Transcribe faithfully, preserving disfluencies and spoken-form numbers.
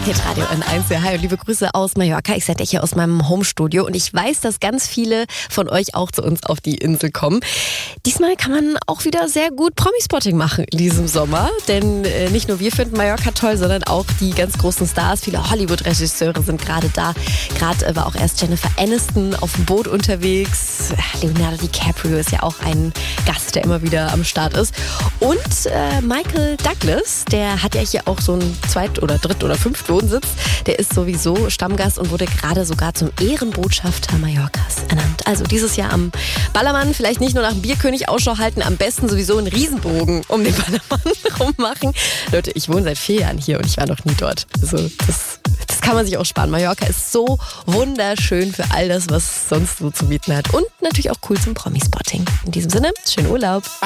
Hitradio N eins, ja, hi und liebe Grüße aus Mallorca. Ich sende dich hier aus meinem Homestudio und ich weiß, dass ganz viele von euch auch zu uns auf die Insel kommen. Diesmal kann man auch wieder sehr gut Promi-Spotting machen in diesem Sommer, denn äh, nicht nur wir finden Mallorca toll, sondern auch die ganz großen Stars. Viele Hollywood-Regisseure sind gerade da. Gerade äh, war auch erst Jennifer Aniston auf dem Boot unterwegs. Leonardo DiCaprio ist ja auch ein Gast, der immer wieder am Start ist. Und äh, Michael Douglas, der hat ja hier auch so einen Zweit- oder Dritt- oder Fünftwohnsitz. Der ist sowieso Stammgast und wurde gerade sogar zum Ehrenbotschafter Mallorcas ernannt. Also dieses Jahr am Ballermann vielleicht nicht nur nach dem Bierkönig Ausschau halten, am besten sowieso einen Riesenbogen um den Ballermann rummachen. Leute, ich wohne seit vier Jahren hier und ich war noch nie dort. Also das, das kann man sich auch sparen. Mallorca ist so wunderschön für all das, was es sonst so zu bieten hat. Und natürlich auch cool zum Promi-Spotting. In diesem Sinne, schönen Urlaub.